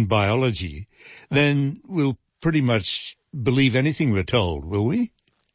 biology, then we'll pretty much believe anything we're told, will we?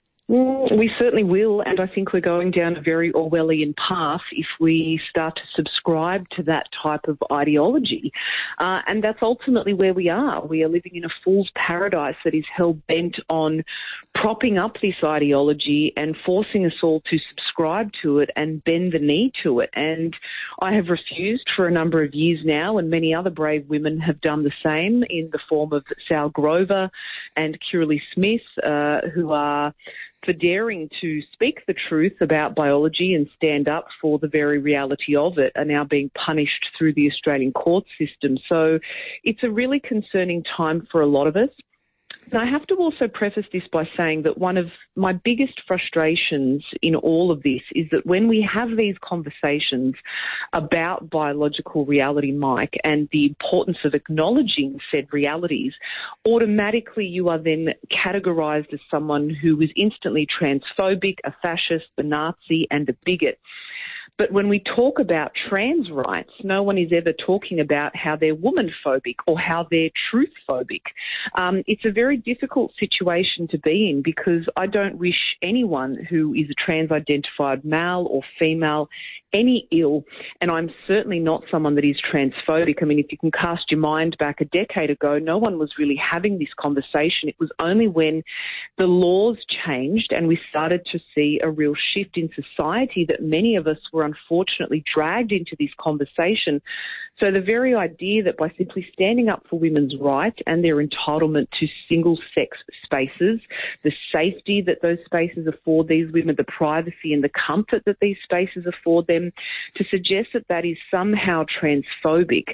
We certainly will, and I think we're going down a very Orwellian path if we start to subscribe to that type of ideology. And that's ultimately where we are. We are living in a fool's paradise that is hell-bent on propping up this ideology and forcing us all to subscribe to it and bend the knee to it. And I have refused for a number of years now, and many other brave women have done the same in the form of Sal Grover and Kirralie Smith, who are for daring to speak the truth about biology and stand up for the very reality of it, are now being punished through the Australian court system. So it's a really concerning time for a lot of us. And I have to also preface this by saying that one of my biggest frustrations in all of this is that when we have these conversations about biological reality, Mike, and the importance of acknowledging said realities, automatically you are then categorised as someone who is instantly transphobic, a fascist, a Nazi, and a bigot. But when we talk about trans rights, no one is ever talking about how they're woman-phobic or how they're truth-phobic. It's a very difficult situation to be in because I don't wish anyone who is a trans-identified male or female any ill, and I'm certainly not someone that is transphobic. I mean, if you can cast your mind back a decade ago, no one was really having this conversation. It was only when the laws changed and we started to see a real shift in society that many of us were unfortunately dragged into this conversation. So the very idea that by simply standing up for women's rights and their entitlement to single-sex spaces, the safety that those spaces afford these women, the privacy and the comfort that these spaces afford them, to suggest that that is somehow transphobic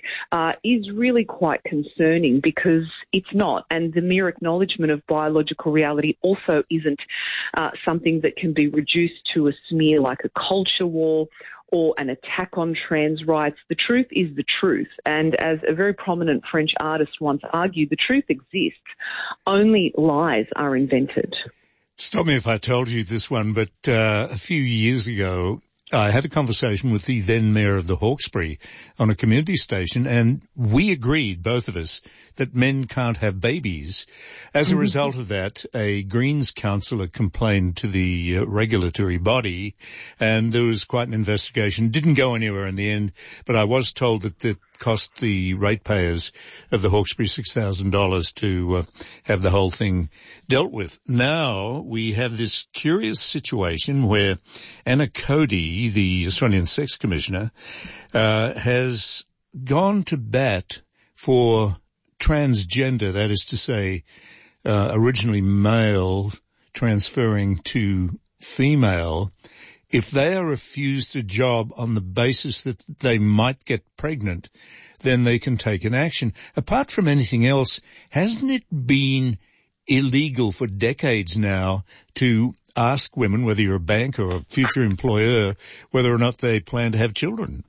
is really quite concerning because it's not. And the mere acknowledgement of biological reality also isn't something that can be reduced to a smear like a culture war or an attack on trans rights. The truth is the truth. And as a very prominent French artist once argued, the truth exists. Only lies are invented. Stop me if I told you this one, but a few years ago, I had a conversation with the then mayor of the Hawkesbury on a community station, and we agreed, both of us, that men can't have babies. As a result of that, a Greens councillor complained to the regulatory body, and there was quite an investigation. Didn't go anywhere in the end, but I was told that it cost the ratepayers of the Hawkesbury $6,000 to have the whole thing dealt with. Now we have this curious situation where Anna Cody, the Australian Sex Commissioner, has gone to bat for transgender, that is to say, originally male transferring to female, if they are refused a job on the basis that they might get pregnant, then they can take an action. Apart from anything else, hasn't it been illegal for decades now to ask women, whether you're a bank or a future employer, whether or not they plan to have children?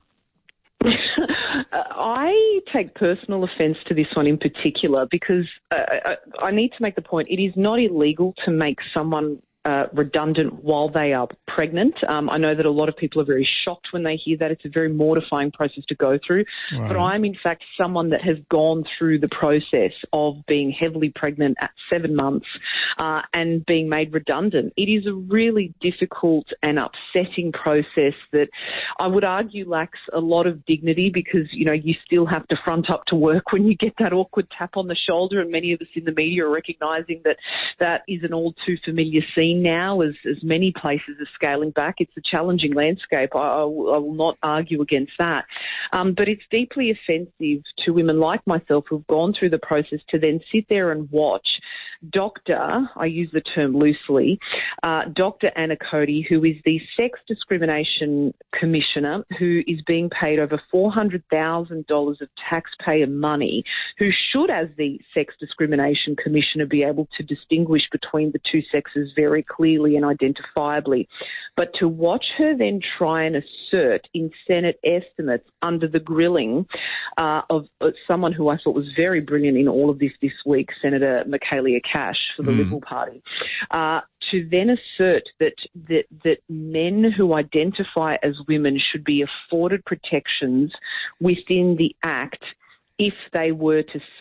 I take personal offence to this one in particular because I need to make the point, it is not illegal to make someone redundant while they are pregnant. I know that a lot of people are very shocked when they hear that. It's a very mortifying process to go through. Right. But I'm, in fact, someone that has gone through the process of being heavily pregnant at 7 months and being made redundant. It is a really difficult and upsetting process that I would argue lacks a lot of dignity because, you know, you still have to front up to work when you get that awkward tap on the shoulder, and many of us in the media are recognising that that is an all too familiar scene now as many places are scaling back. It's a challenging landscape. I will not argue against that. But it's deeply offensive to women like myself who've gone through the process to then sit there and watch Dr., I use the term loosely, Dr. Anna Cody, who is the Sex Discrimination Commissioner, who is being paid over $400,000 of taxpayer money, who should, as the Sex Discrimination Commissioner, be able to distinguish between the two sexes very clearly and identifiably. But to watch her then try and assert in Senate estimates under the grilling of someone who I thought was very brilliant in all of this week, Senator Michaelia Cash for the Liberal Party, to then assert that men who identify as women should be afforded protections within the Act if they were to